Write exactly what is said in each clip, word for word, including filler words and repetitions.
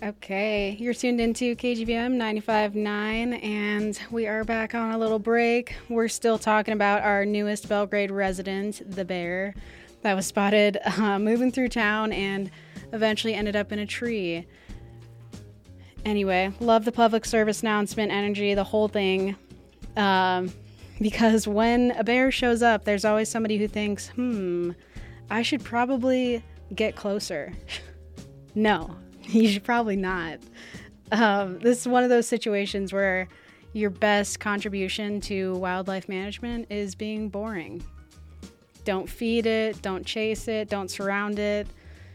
Okay, you're tuned into K G V M ninety-five point nine, and we are back on a little break. We're still talking about our newest Belgrade resident, the bear, that was spotted uh, moving through town and eventually ended up in a tree. Anyway, love the public service announcement energy, the whole thing. Um, because when a bear shows up, there's always somebody who thinks, hmm, I should probably get closer. No. You should probably not. Um, this is one of those situations where your best contribution to wildlife management is being boring. Don't feed it, don't chase it, don't surround it.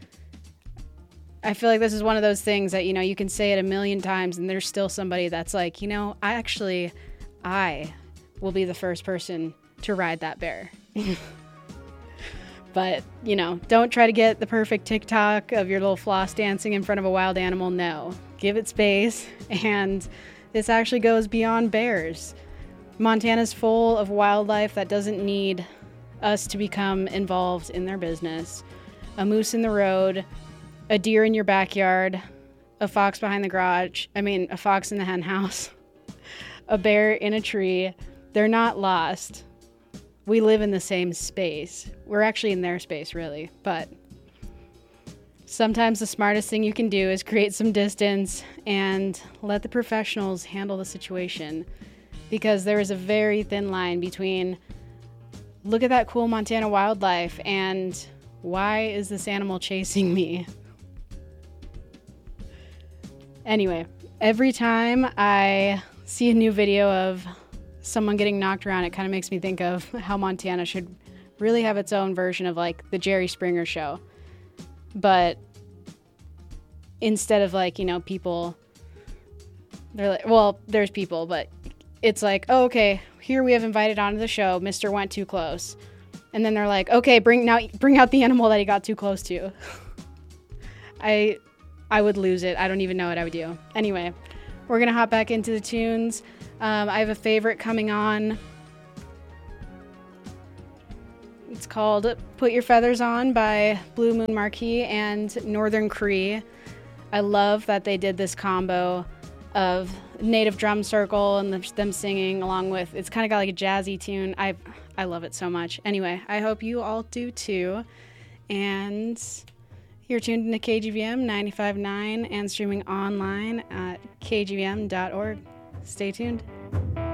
I feel like this is one of those things that, you know, you can say it a million times and there's still somebody that's like, you know, I actually, I will be the first person to ride that bear. But, you know, don't try to get the perfect TikTok of your little floss dancing in front of a wild animal. No, give it space. And this actually goes beyond bears. Montana's full of wildlife that doesn't need us to become involved in their business. A moose in the road, a deer in your backyard, a fox behind the garage. I mean, a fox in the hen house, a bear in a tree. They're not lost. We live in the same space. We're actually in their space, really. But sometimes the smartest thing you can do is create some distance and let the professionals handle the situation. Because there is a very thin line between, look at that cool Montana wildlife, and why is this animal chasing me? Anyway, every time I see a new video of someone getting knocked around, it kind of makes me think of how Montana should really have its own version of like the Jerry Springer show. But instead of like, you know, people, they're like, well, there's people, but it's like, oh, okay, here we have invited onto the show, Mister Went Too Close. And then they're like, okay, bring now bring out the animal that he got too close to. I I would lose it. I don't even know what I would do. Anyway, we're going to hop back into the tunes. Um, I have a favorite coming on. It's called Put Your Feathers On by Blue Moon Marquee and Northern Cree. I love that they did this combo of native drum circle and them singing along with, it's kind of got like a jazzy tune. I I love it so much. Anyway, I hope you all do too. And you're tuned into K G V M ninety-five point nine and streaming online at k g v m dot org. Stay tuned.